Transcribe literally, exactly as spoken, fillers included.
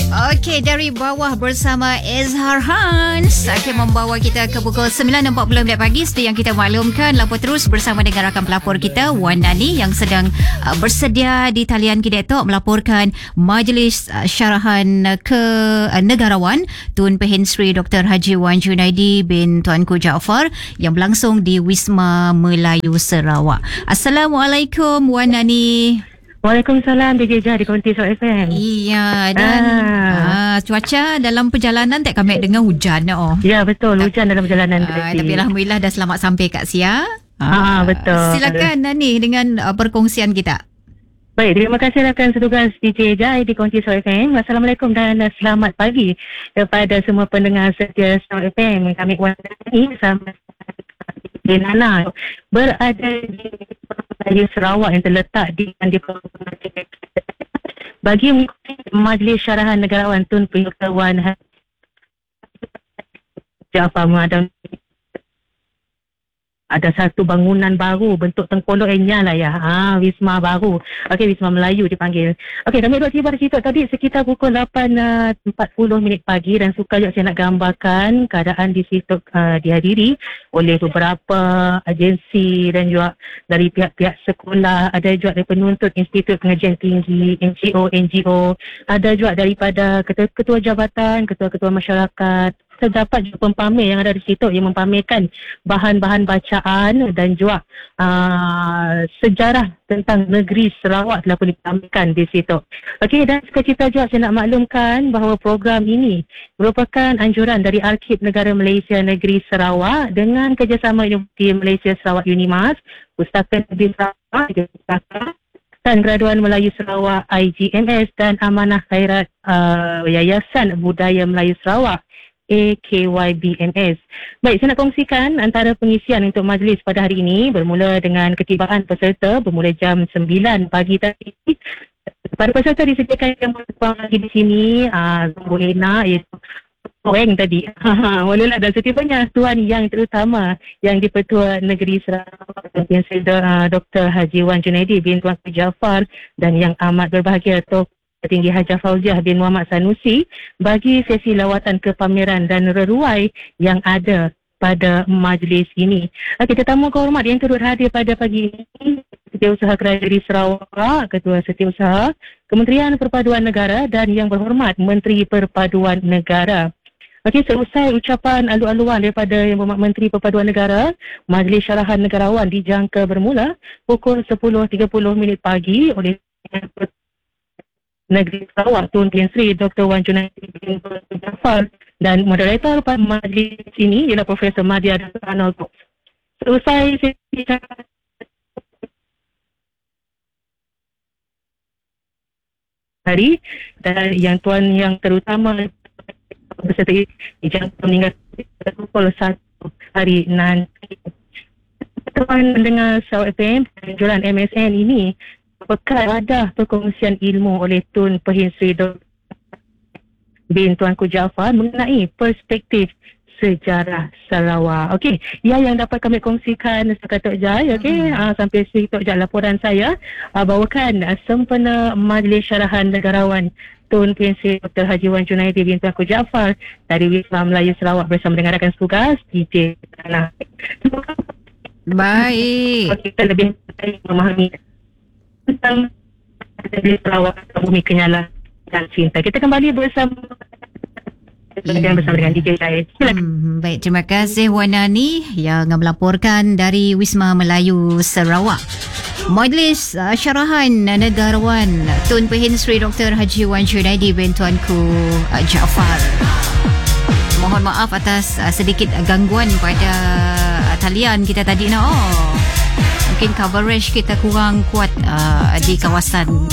Okey, dari bawah bersama Ezhar Hans akan membawa kita ke pukul sembilan empat puluh minit pagi. Seperti yang kita maklumkan, lapor terus bersama dengan rakan pelapor kita Wan Nani yang sedang uh, bersedia di talian kita itu melaporkan Majlis uh, Syarahan ke uh, Negarawan Tun Pehin Sri Doktor Haji Wan Junaidi bin Tuanku Jaafar yang berlangsung di Wisma Melayu Sarawak. Assalamualaikum Wan Nani. Waalaikumsalam, D J Jah di Konti Show F M. Iya, dan ah. Ah, cuaca dalam perjalanan tak kami dengar hujan. Oh. Ya, betul. Hujan dalam perjalanan. Ah, tapi Alhamdulillah dah selamat sampai Kak Sia. Ah, ah, betul. Silakan Nani dengan uh, perkongsian kita. Baik, terima kasih rakan setugas D J Jah di Konti Show F M. Assalamualaikum dan selamat pagi kepada semua pendengar setia Show F M. Kami Wan Nani bersama Nana berada di Melayu Sarawak yang terletak di di bagi mengikuti Majlis Syarahan Negarawan Tun Pehin Sri Wan Jaafar mengadam ada satu bangunan baru bentuk tengkolok enya lah ya. Ha, Wisma baru. Okey, Wisma Melayu dipanggil. Okey, kami dah tiba di situ tadi sekitar pukul lapan empat puluh minit pagi dan suka juga saya nak gambarkan keadaan di situ uh, dihadiri oleh beberapa agensi dan juga dari pihak-pihak sekolah, ada juga dari penuntut Institut Pengajian Tinggi, N G O N G O, ada juga daripada ketua-ketua jabatan, ketua-ketua masyarakat. Terdapat juga pempamer yang ada di situ yang mempamerkan bahan-bahan bacaan dan juga uh, sejarah tentang negeri Sarawak telah pun dipamerkan di situ. Okey, dan sekecita juga saya nak maklumkan bahawa program ini merupakan anjuran dari Arkib Negara Malaysia Negeri Sarawak dengan kerjasama Universiti Malaysia Sarawak UNIMAS, Pustaka Negeri Sarawak, Pustaka dan Graduan Melayu Sarawak I G M S dan Amanah Khairat uh, Yayasan Budaya Melayu Sarawak A K Y B M S. Baik, saya nak kongsikan antara pengisian untuk majlis pada hari ini bermula dengan ketibaan peserta bermula jam sembilan pagi tadi. Para peserta disediakan yang bertuang lagi di sini, uh, Bu Ena iaitu orang tadi. Walaulah dan setibanya Tuan Yang Terutama yang di-Pertua Negeri Sarawak Tuan Sri uh, Doktor Haji Wan Junaidi bin Tuanku Jaafar dan yang amat berbahagia Tok Tinggi Hajah Fauziah bin Muhammad Sanusi bagi sesi lawatan ke pameran dan reruai yang ada pada majlis ini. Okey, tetamu kehormat yang turut hadir pada pagi ini, Setiausaha Kerajaan Negeri Sarawak, Ketua Setiausaha, Kementerian Perpaduan Negara dan yang berhormat Menteri Perpaduan Negara. Okey, selesai ucapan alu-aluan daripada Yang Berhormat Menteri Perpaduan Negara, Majlis Syarahan Negarawan dijangka bermula pukul sepuluh tiga puluh minit pagi oleh Negeri Sarawak Tun Pehin Sri Doktor Wan Junaidi bin Tuanku Jaafar dan moderator pada majlis ini ialah Profesor Madya Datuk Arnold. Selesai sesi hari dan yang Tuan Yang Terutama beserta dijangka meninggal pukul satu hari nanti. Tuan mendengar Show F M anjuran M S N ini bekal wadah perkongsian ilmu oleh Tun Pehin Sri Doktor bin Tuanku Jaafar mengenai perspektif sejarah Sarawak. Okey, ia yang dapat kami kongsikan setakat Tok Jai. Okey, hmm. uh, sampai situ Tok Jai laporan saya uh, bawakan uh, sempena Majlis Syarahan Negarawan Tun Pehin Sri Doktor Haji Wan Junaidi bin Tuanku Jaafar dari Wisma Melayu Sarawak bersama dengan rakan setugas D J Nana. Baik. Kita lebih memahami tentang Negeri Sarawak, bumi kenyala dan cinta. Kita kembali bersama dan bersama dengan D J Jai. Hmm, baik, terima kasih Wan Nani yang melaporkan dari Wisma Melayu Sarawak. Majlis uh, Syarahan Negarawan Tun Pehin Sri Doktor Haji Wan Junaidi bin Tuanku uh, Jaafar. Mohon maaf atas uh, sedikit gangguan pada uh, talian kita tadi. No. Mungkin coverage kita kurang kuat uh, di kawasan